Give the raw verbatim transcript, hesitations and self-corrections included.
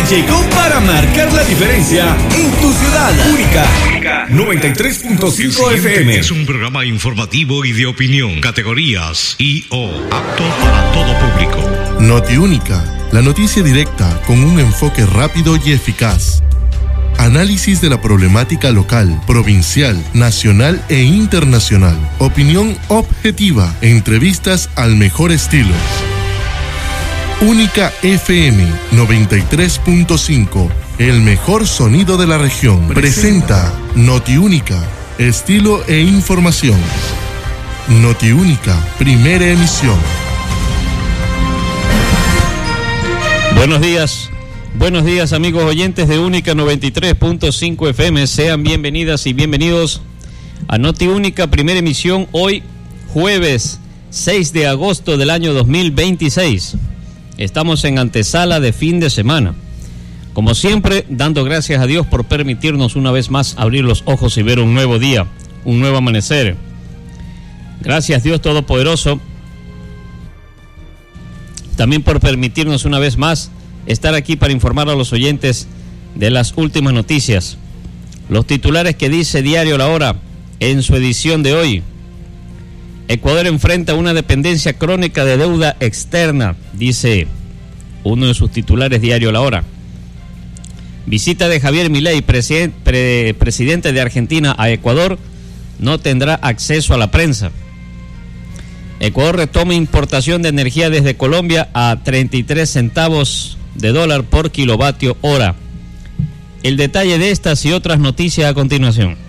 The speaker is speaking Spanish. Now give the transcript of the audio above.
llegó para marcar la diferencia en tu ciudad. Única, Única noventa y tres punto cinco F M. Es un programa informativo y de opinión. Categorías I O, apto para todo público. Notiúnica, la noticia directa con un enfoque rápido y eficaz. Análisis de la problemática local, provincial, nacional e internacional. Opinión objetiva. Entrevistas al mejor estilo. Única F M noventa y tres punto cinco. El mejor sonido de la región. Presenta Notiúnica. Estilo e información. Notiúnica. Primera emisión. Buenos días. Buenos días, amigos oyentes de Única noventa y tres punto cinco F M. Sean bienvenidas y bienvenidos a Noti Única, primera emisión, hoy jueves seis de agosto del año dos mil veintiséis. Estamos en antesala de fin de semana. Como siempre, dando gracias a Dios por permitirnos una vez más abrir los ojos y ver un nuevo día, un nuevo amanecer. Gracias, Dios Todopoderoso, también por permitirnos una vez más estar aquí para informar a los oyentes de las últimas noticias. Los titulares que dice Diario La Hora en su edición de hoy. Ecuador enfrenta una dependencia crónica de deuda externa, dice uno de sus titulares, Diario La Hora. Visita de Javier Milei, presiden, pre, presidente de Argentina, a Ecuador, no tendrá acceso a la prensa. Ecuador retoma importación de energía desde Colombia a treinta y tres centavos de dólar por kilovatio hora. El detalle de estas y otras noticias a continuación.